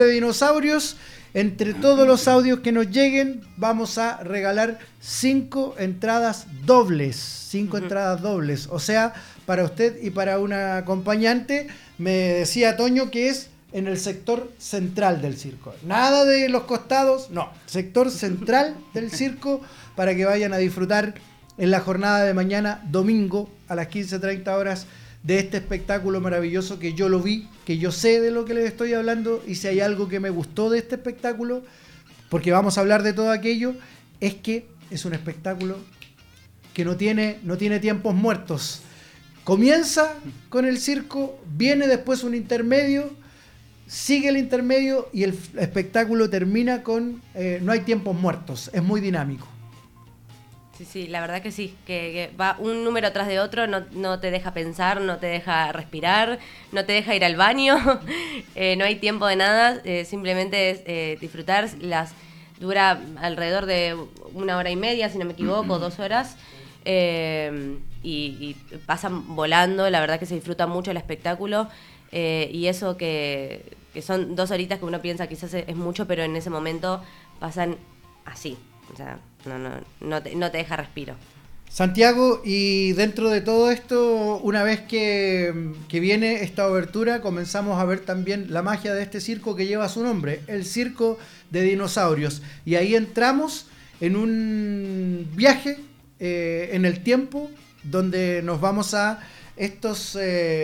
de dinosaurios. Entre todos los audios que nos lleguen, vamos a regalar 5 entradas dobles. 5 entradas dobles. O sea, para usted y para una acompañante. Me decía Toño que es en el sector central del circo. Nada de los costados, no. Sector central del circo para que vayan a disfrutar en la jornada de mañana, domingo, a las 15:30 horas, de este espectáculo maravilloso que yo lo vi, que yo sé de lo que les estoy hablando, y si hay algo que me gustó de este espectáculo, porque vamos a hablar de todo aquello, es que es un espectáculo que no tiene tiempos muertos. Comienza con el circo, viene después un intermedio, sigue el intermedio y el espectáculo termina con no hay tiempos muertos, es muy dinámico. Sí, la verdad que sí, que va un número tras de otro, no te deja pensar, no te deja respirar, no te deja ir al baño, no hay tiempo de nada, simplemente es disfrutar. Dura alrededor de 1 hora y media, si no me equivoco, 2 horas, y pasan volando. La verdad que se disfruta mucho el espectáculo, y eso que son 2 horitas que uno piensa quizás es mucho, pero en ese momento pasan así, o sea, no te deja respiro. Santiago, y dentro de todo esto, una vez que viene esta obertura, comenzamos a ver también la magia de este circo que lleva su nombre, el Circo de Dinosaurios. Y ahí entramos en un viaje en el tiempo, donde nos vamos a estos,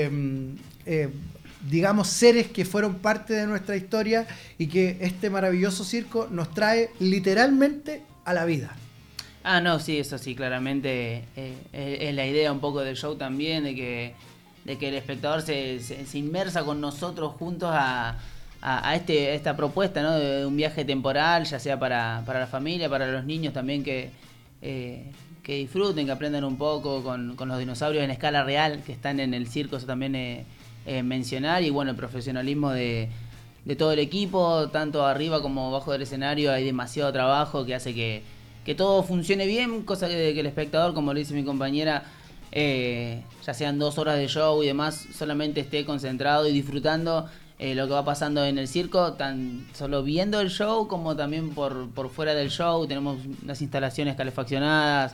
digamos, seres que fueron parte de nuestra historia y que este maravilloso circo nos trae literalmente a la vida. No, sí, eso sí, claramente es la idea un poco del show también, de que el espectador se inmersa con nosotros juntos a esta propuesta, ¿no? De un viaje temporal, ya sea para la familia, para los niños también, que disfruten, que aprendan un poco con los dinosaurios en escala real que están en el circo. Eso también mencionar, y bueno, el profesionalismo de todo el equipo, tanto arriba como abajo del escenario. Hay demasiado trabajo que hace que todo funcione bien, cosa que el espectador, como lo dice mi compañera, ya sean 2 horas de show y demás, solamente esté concentrado y disfrutando lo que va pasando en el circo, tan solo viendo el show como también por fuera del show. Tenemos unas instalaciones calefaccionadas,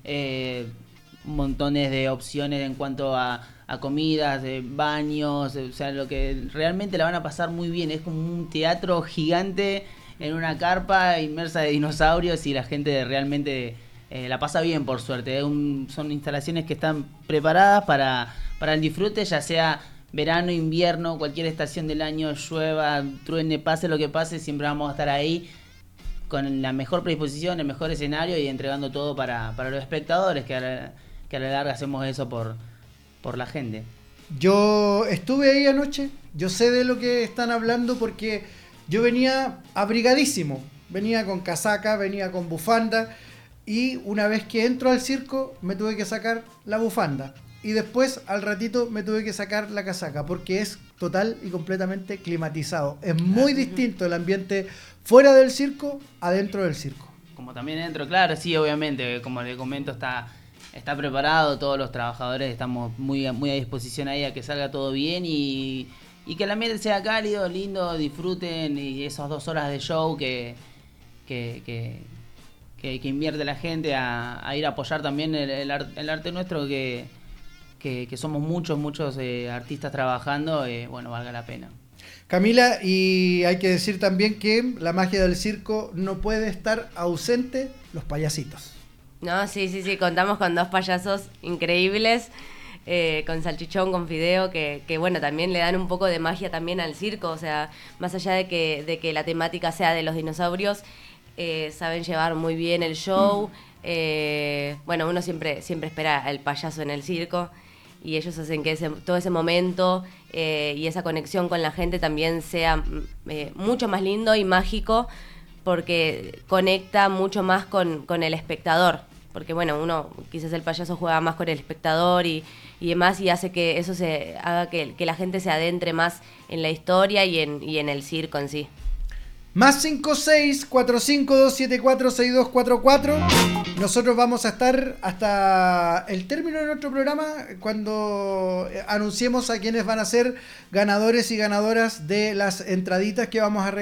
montones de opciones en cuanto a comidas, baños, o sea, lo que realmente la van a pasar muy bien. Es como un teatro gigante en una carpa inmersa de dinosaurios, y la gente realmente la pasa bien, por suerte. Son instalaciones que están preparadas para el disfrute, ya sea verano, invierno, cualquier estación del año, llueva, truene, pase lo que pase, siempre vamos a estar ahí con la mejor predisposición, el mejor escenario, y entregando todo para los espectadores, que a la larga hacemos eso por la gente. Yo estuve ahí anoche, yo sé de lo que están hablando, porque yo venía abrigadísimo, venía con casaca, venía con bufanda, y una vez que entro al circo me tuve que sacar la bufanda, y después al ratito me tuve que sacar la casaca, porque es total y completamente climatizado. Es muy distinto el ambiente fuera del circo a dentro del circo. Como también dentro, claro, sí, obviamente, como le comento, está preparado, todos los trabajadores estamos muy a disposición ahí a que salga todo bien, y que el ambiente sea cálido, lindo, disfruten, y esas 2 horas de show que invierte la gente a ir a apoyar también el arte nuestro, que somos muchos artistas trabajando, bueno, valga la pena. Camila, y hay que decir también que la magia del circo no puede estar ausente los payasitos. No, sí, contamos con 2 payasos increíbles, con Salchichón, con Fideo, que bueno, también le dan un poco de magia también al circo. O sea, más allá de que la temática sea de los dinosaurios, saben llevar muy bien el show. Bueno, uno siempre espera al payaso en el circo, y ellos hacen que todo ese momento y esa conexión con la gente también sea mucho más lindo y mágico, porque conecta mucho más con el espectador. Porque bueno, uno, quizás el payaso juega más con el espectador y demás, y hace que eso se haga que la gente se adentre más en la historia y en el circo en sí. Más 56-45-274-6244. Nosotros vamos a estar hasta el término de nuestro programa, cuando anunciemos a quienes van a ser ganadores y ganadoras de las entraditas que vamos a regalar